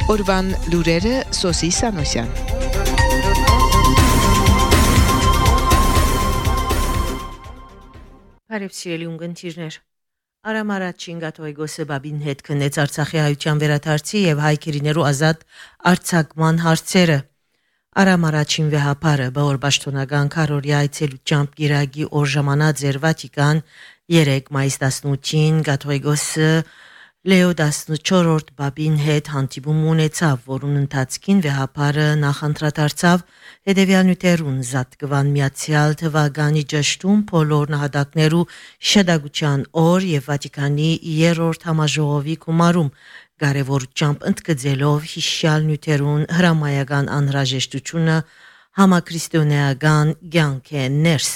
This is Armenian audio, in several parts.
Օրվան լուրերը Սոսի Սանոսյան։ Բարև սիրելի ունգընտիրներ։ Արամ առաջին Գաթողիկոսը Բաբին հետ քննեց Արցախի հայության վերադարձի եւ հայքերիներու ազատ արձակման հարցերը։ Արամ առաջին վեհապարը բորբաշտոնական քարորի այցելությամբ Գիրագի օր ժամանած էր Վատիկան 3 մայիս 18-ին Գաթողիկոսը Լեո 14-րդ Բաբին հետ հանդիպում ունեցավ, որուն ընթացքին վեհապարը նախընտրադարձավ հետևյալ նյութերուն զատկվան միացյալ թվականի ճշտում բոլոր նահատակներու շեդագության օր եւ Վատիկանի 3-րդ համաժողովի գումարում կարևորությամբ ընդգծելով հիշյալ նյութերուն հրամայական անհրաժեշտությունը համաքրիստոնեական կյանքեն ներս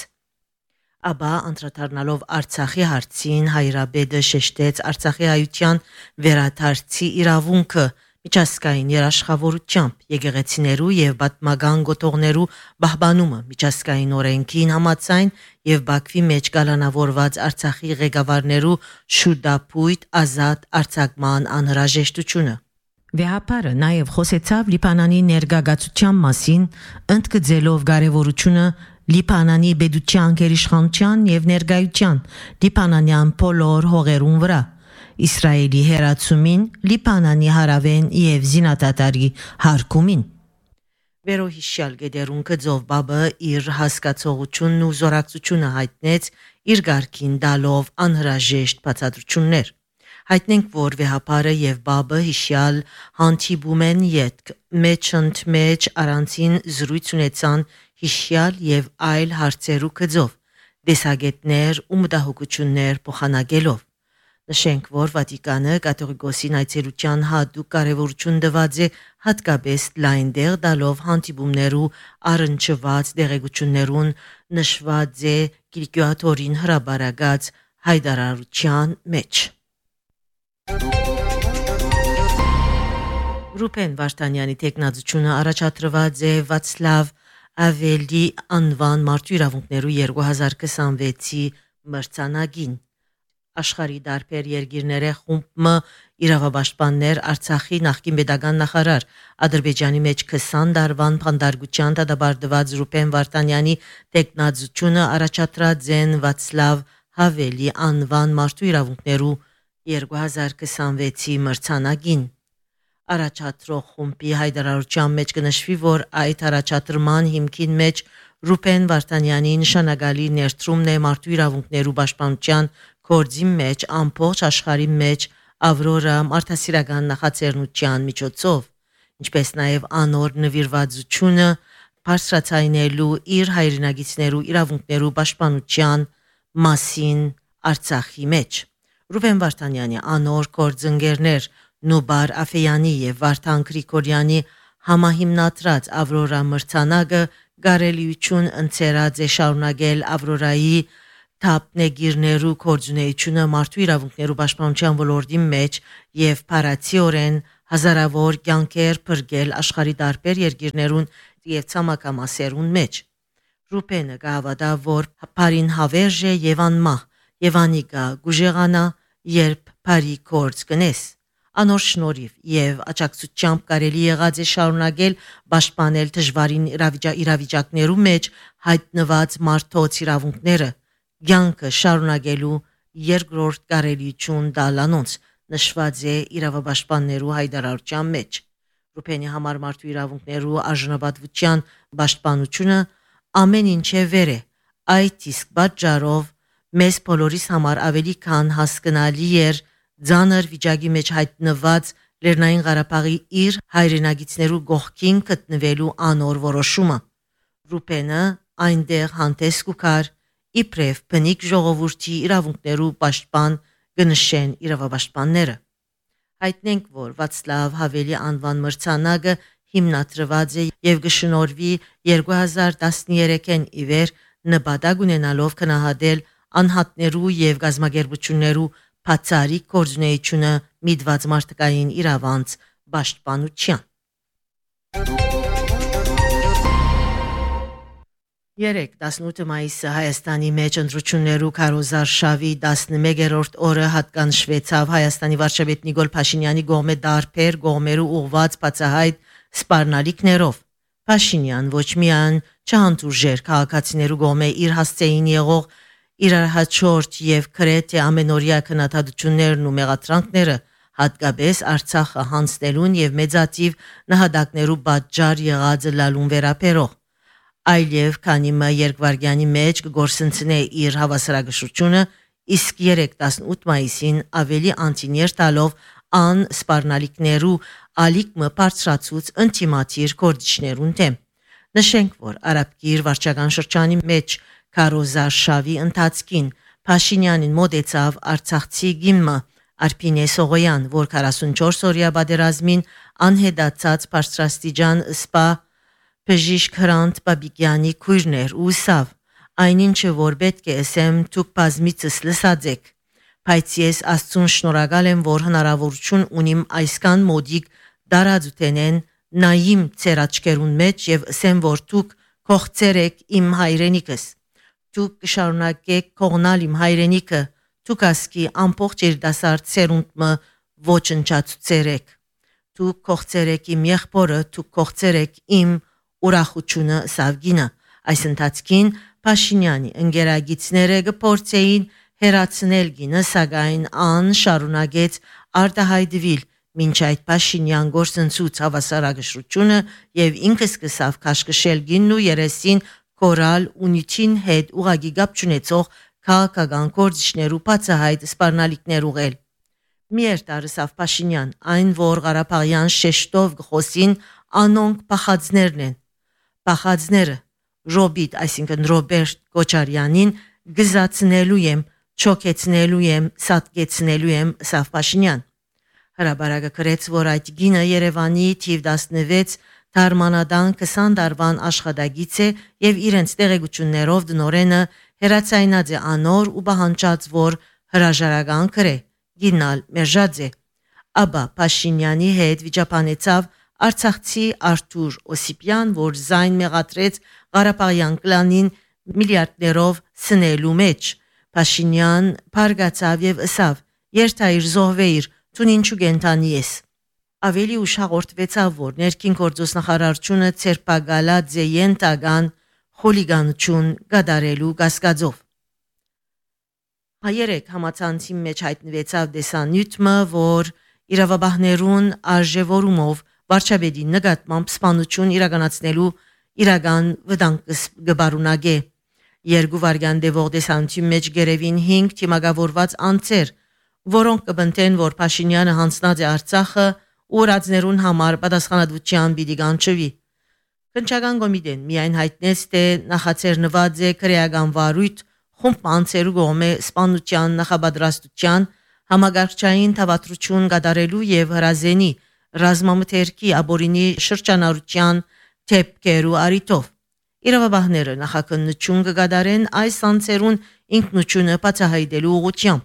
Աբա անդրադառնալով Արցախի հարցին հայրաբեդը շեշտեց Արցախի հայության վերադարձի իրավունքը միջազգային երաշխավորությամբ եկեղեցիներու եւ պատմական գոտողներու պահպանումը միջազգային օրենքին համաձայն եւ Բաքվի մեջ կալանավորված Արցախի ղեկավարներու շուտապույտ ազատ արձակման անհրաժեշտությունը Վեհապարը նաև խոսեցավ Լիբանանի ներգաղացության մասին, ընդգծելով կարևորությունը Լիբանանի բեդության գերիշխանության եւ ներկայության Լիբանանյան բոլոր հողերուն վրա Իսրայելի հերացումին Լիբանանի հարավեն եւ զինադատարի հարկումին Վերոհիշյալ գեդերուն կձով բաբը իր հասկացողությունն ու զորակցությունը հայտնեց իր ղարքին դալով անհրաժեշտ բացատրություններ Հայտնենք, որ վեհապարը եւ բաբը հիշյալ հանդիպում են յետք մեջընդմեջ առանցին զրույց ունեցան հիշյալ եւ այլ հարցերու կձով դեսագետներ ու մտահոգություններ փոխանակելով նշենք որ Վատիկանը կաթողիկոսին այցելության հատուկ կարևորություն տված է հատկապես լայնդեղ դալով հանդիպումներու առնչված դեղեցություններուն նշված է Կիրկյատորին հրաբարագած հայտարարության մեջ Ռուբեն Վարդանյանի տեխնազությունը առաջադրված է Վացլավ Ավելի անվան մարդու իրավունքներու 2026-ի մրցանակին Աշխարհի դարբեր երկիրները խումբը իրավապաշտպաններ Արցախի նախկին pedagogan նախարար Ադրբեջանի մեջ 20 դարվան փանդարգության դադարդված Ռուբեն Վարդանյանի տեխնազությունը առաջադրած են Վացլավ Հավելի անվան մարդու իրավունքներու 2026-ի մրցանակին Առաջադրող խումբի հայտարարության մեջ կնշվի, որ այդ առաջադրման հիմքին մեջ Ռուբեն Վարդանյանի նշանակալի ներդրումն է մարդու իրավունքներու պաշտպանության գործի մեջ ամբողջ աշխարհի մեջ Ավրորա մարդասիրական նախաձեռնության միջոցով, ինչպես նաև անոր նվիրվածությունը բարձրացնելու իր հայրենագիտներու իրավունքներու պաշտպանության մասին Արցախի մեջ Ռուբեն Վարդանյանի անոր գործընկերներ Նուբար Աֆեյանի եւ Վարդան Գրիգորյանի համահիմնադրած Ավրորա մրցանակը գարելիություն ընծերած է շարունակել Ավրորայի թափնեգիրներու կորձունեությունը մարդու իրավունքներու պաշտպանության ոլորտի մեջ եւ փարացիորեն հազարավոր կյանքեր բրգել աշխարհի տարբեր երկիրներուն եւ ցամաքամասերուն մեջ Ռուբենը գավադա որ բարին հավերժ է եւ անմահ եւ անիկա գուժեղանա երբ բարի կորձ կնես Անոր շնորհիվ եւ աջակցությամբ կարելի եղած է շարունակել պաշտպանել դժվարին իրավիճակներու մեջ հայտնված մարդոց իրավունքները ցանկը շարունակելու երկրորդ կարելիություն դալանոնց նշված է իրավապաշտպաններու հայտարարության մեջ Ռուբենի համար մարդու իրավունքներու արժանապատվության պաշտպանությունը ամեն ինչ է վեր է այդ իսկ պատճառով մեզ բոլորիս համար ավելի քան հասկանալի էր Ձանր վիճակի մեջ հայտնված Լեռնային Ղարաբաղի իր հայրենագիտներու գողքին գտնվելու անոր որոշումը Ռուբենը այնտեղ հանդես կուքար իբրև բնիկ ժողովրդի իրավունքներու պաշտպան գնշեն իրավապաշտպանները Հայտնենք որ Վացլավ Հավելի անվան մրցանակը հիմնադրված է եւ գշնորվի 2013-ին իվեր նպատակ ունենալով կնահատել անհատներու եւ գազագերբություններու Բացարիք կորձունեությունը միտված մարդկային իրավանց պաշտպանության 18 մայիսը Հայաստանի մեջ ընտրություններու քարոզարշավի 11-րդ օրը հատկանշվեցավ Հայաստանի վարչապետ Նիկոլ Փաշինյանի կողմէ դարբեր կողմերու ուղված բացահայտ սպառնալիքներով։ Փաշինյան ոչ միայն չհանդուրժեր քաղաքացիներու կողմէ իր հասցեին եղող իրարահաջորդ եւ քրեթե ամենօրյա քննադատություններն ու մեղադրանքները, հատկապես Արցախը հանձնելուն եւ մեծատիվ նահատակներու պատճառ եղած լալուն վերապերող, այլև քանի մը երկվարգյանի մեջ կգործընծնե իր հավասարակշռությունը, իսկ 18 մայիսին ավելի անտիներ տալով ան սպառնալիքներու ալիքմը բարձրացուց ինտիմատիր կորդիչներուն դեմ։ Նշենք, որ Արաբկիր վարչական շրջանի մեջ քարոզարշավի ընթացքին Փաշինյանին մոտեցավ Արցախցի գիմը Արփինե Սողոյան, որ 44 օրյա պատերազմին անհետացած բարձրաստիճան սպա Բժիշկ Հրանտ Բաբիկյանի քույրներ ու սավ, այնինչը որ պետք է ասեմ դուք բազմիցս լսած եք, բայց ես Աստծուն շնորհակալ եմ, որ հնարավորություն ունիմ այսքան մոդիկ դարածութենեն նայիմ ծեր աչքերուն մեջ եւ ասեմ, որ դուք կողծեր եք իմ հայրենիքս, դուք կշարունակեք կողնալ իմ հայրենիքը, դուք ասկի ամբողջ երդասարդ սերունդը ոչնչացուցեր եք, դուք կողծեր եք իմ եղբորը, դուք կողծեր եք իմ ուրախությունը սավգինը։ Այս ընթացքին Փաշինյանի ընկերագիցները կփորձեին հերացնել գինը, սակայն ան շարունակեց արտահայտվել, մինչ այդ Փաշինյան գործընծուց հավասարակշռությունը եւ ինքը սկսավ քաշքշել գինն ու երեսին կորալ ունիչին հետ ուղագի գապ չունեցող քաղաքական գործիչներու բացահայտ սպառնալիքներ ուղղել։ Միեր տարսավ Փաշինյան, այն որ Ղարաբաղյան շեշտով գխոսին անոնք փախածներն են։ Փախածները Ռոբիտ, այսինքն Ռոբերտ Քոչարյանին գզացնելու եմ, չոքեցնելու եմ, սատկեցնելու եմ Սավ Փաշինյան։ Հրաբարակը գրեց, որ այդ գինը Երևանի թիվ 16 Թարմանադան 20 տարվան աշխատագիծ է եւ իրենց տեղեկություններով դնորենը հերացայնած է անոր ու բանջած, որ հրաժարական կրե, գինալ մերժած է։ Աբա Փաշինյանի հետ վիճապանեցավ Արցախցի Արթուր Օսիպյան, որ զայն մեղադրեց Ղարաբաղյան կլանին միլիարդներով սնելու մեջ։ Փաշինյան փարգացավ եւ ըսավ. «Երթայր զոհվեիր, ցուն ինչու գենտանի ես»։ Ավելի ուշ հաղորդվեցավ, որ ներքին գործոստնախարարությունը ցերպակալած է յենտագան խոլիգանություն գդարելու կասկածով։ Հայերեք համացանցի մեջ հայտնվեցավ դեսանյութը, որ իրավաբաններուն արժևորումով վարչապետի նկատմամբ սպանություն իրականացնելու իրական վտանգ գբարունագե։ Երկու վարգյան դեպող դեսանյութի մեջ գերևին 5 թիմակավորված անձեր, որոնք կբնթեն, որ Փաշինյանը հանձնած է Արցախը ու ռազմերուն համար պատասխանատվության պիտի կանչվի։ Քննչական կոմիտեն միայն հայտնեց, թե նախաձեռնված է քրեական վարույթ խումբ անձերու կողմէ սպանության նախապատրաստության, համագարկչային թավատրություն կատարելու եւ հրազենի ռազմամթերքի աբորինի շրջանառության թեփքերու արիտով։ Իրավաբանները նախաքննություն կկատարեն այս անձերուն ինքնությունը բացահայտելու ուղղությամբ։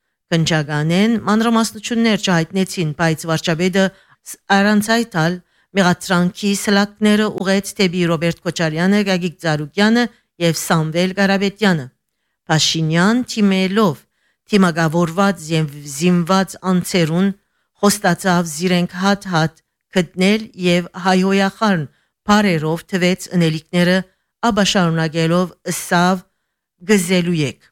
Քննչականեն մանրամասնություններ չհայտնեցին, բայց վարչապետը առանց այտալ մեղադրանքի սլակները ուղեց դեպի Ռոբերտ Քոչարյանը, Գագիկ Ծառուկյանը եւ Սամվել Ղարաբետյանը։ Փաշինյան թիմելով թիմակավորված եւ զինված անձերուն խոստացավ զիրենք հատ գտնել եւ հայհոյախառն բարերով թվեց ընելիքները, ապա շարունակելով ըսավ գզելու եք։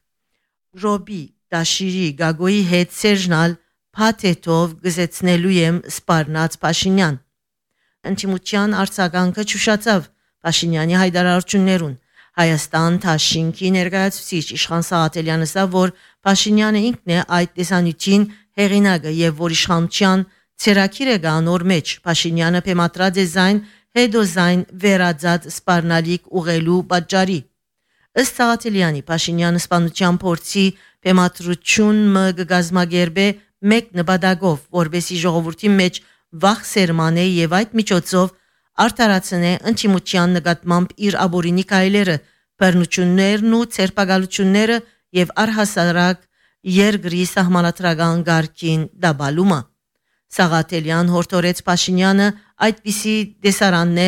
Ռոբի Դաշիրի Գագոյի հետ Սերժնալ փաթեթով գզեցնելու եմ սպառնած Փաշինյան։ Ընտիմության արձագանքը ճուշացավ Փաշինյանի հայտարարություններուն։ Հայաստան Թաշինքի ներկայացուցիչ Իշխան Սաղաթելյանը ասավ, որ Փաշինյանը ինքն է այդ տեսանյութին հեղինակը եւ որ իշխանության ցերակիր է գանոր մեջ։ Փաշինյանը փեմատրած է զայն հետո զայն վերածած սպառնալիք ուղելու պատճառի։ Ըստ Սաղաթելյանի Փաշինյանը սպանության փորձի փեմատրություն կգազմագերբե մեկ նպատակով, որբեսի ժողովրդի մեջ վախ սերմանե եւ այդ միջոցով արդարացնե ընտիմության նկատմամբ իր աբորինի կայլերը, բռնություններն ու ցերպակալությունները եւ առհասարակ երկրի սահմանադրական գարկին դաբալումը։ Սաղաթելյան հորդորեց Փաշինյանը այդպիսի դեսարաններ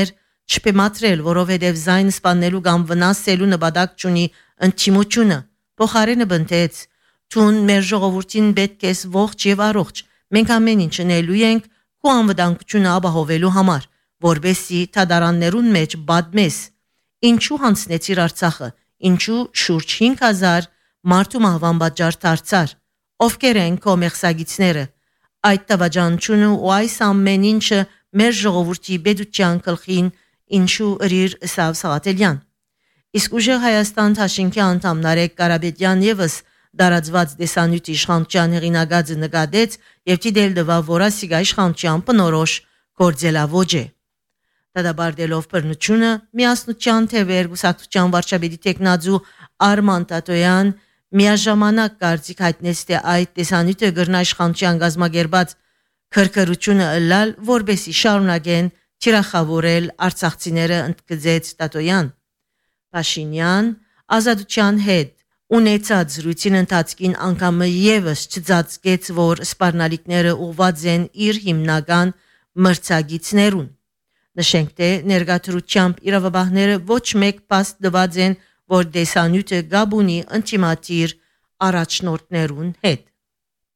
չփեմատրել, որովհետև զայն սպանելու կամ վնասելու նպատակ չունի ընդդիմությունը։ Փոխարենը բնտեց. «Թուն մեր ժողովրդին պետք է ողջ եւ առողջ։ Մենք ամեն ինչ անելու ենք քո անվտանգությունը ապահովելու համար, որբեսի թադարաններուն մեջ բադմես։ Ինչու հանցնեցիր Արցախը, ինչու շուրջ 5000 մարդու մահվան պատճառ դարձար, ովքեր են քո մեղսագիցները։ Այդ տավաճանությունը ու այս ամեն ինչը մեր ժողովրդի բեդության գլխին ինչու ըրիր Սավ Սաղաթելյան»։ Իսկ ուժեղ Հայաստան Թաշինքի անդամ Նարեկ Կարապետյան եւս դարածված դեսանյութի իշխանության հեղինակածը նկատեց եւ դիտել դվավ, որ ասիգա իշխանության բնորոշ գործելավոճ է։ Դադաբարդելով բռնությունը միասնության թևեր գուսակցության վարչապետի տեխնազու Արման Տատոյան միաժամանակ կարծիք հայտնեց, թե այդ դեսանյութը գրնա իշխանության գազագերբած քրքրությունը ըլլալ, որբեսի շարունակեն թիրախավորել արցախցիները, ընդգծեց Տատոյան։ Փաշինյան Ազատության հետ ունեցած զրույցին ընթացքին անգամը եւս չծածկեց, որ սպառնալիքները ուղված են իր հիմնական մրցակիցներուն։ Նշենք, թե ներկայացությամբ իրավաբանները ոչ մեկ փաստ տված են, որ դեսանյութը գաբունի ինտիմատիր առաջնորդներուն հետ։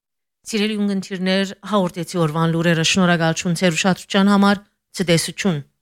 Սիրելի ունգընտիրներ, հաղորդեցի օրվան լուրերը, շնորհակալություն ձեր ուշադրության համար, ցտեսություն։